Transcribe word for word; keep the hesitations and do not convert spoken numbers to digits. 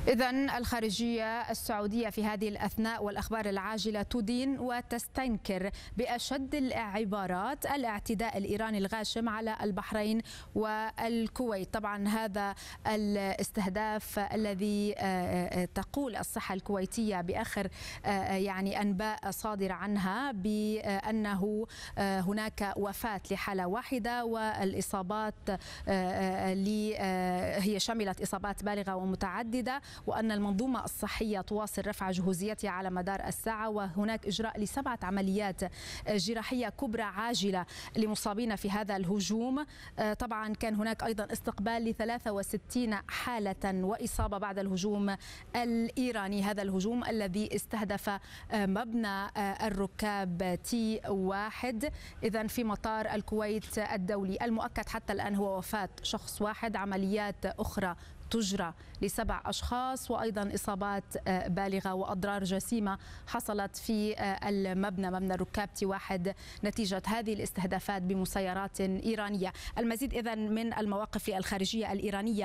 إذن الخارجية السعودية في هذه الأثناء والأخبار العاجلة تدين وتستنكر بأشد العبارات الاعتداء الإيراني الغاشم على البحرين والكويت. طبعا هذا الاستهداف الذي تقول الصحة الكويتية بآخر يعني أنباء صادرة عنها بأنه هناك وفاة لحالة واحدة، والإصابات هي شملت إصابات بالغة ومتعددة، وأن المنظومة الصحية تواصل رفع جهوزيتها على مدار الساعة، وهناك إجراء لسبعة عمليات جراحية كبرى عاجلة لمصابين في هذا الهجوم. طبعا كان هناك أيضا استقبال ل ثلاثة وستين حالة وإصابة بعد الهجوم الإيراني، هذا الهجوم الذي استهدف مبنى الركاب تي واحد إذن في مطار الكويت الدولي. المؤكد حتى الآن هو وفاة شخص واحد، عمليات أخرى تجرى لسبع أشخاص، وأيضا إصابات بالغة وأضرار جسيمة حصلت في المبنى مبنى الركاب تي واحد نتيجة هذه الاستهدافات بمسيرات إيرانية. المزيد إذن من المواقف الخارجية الإيرانية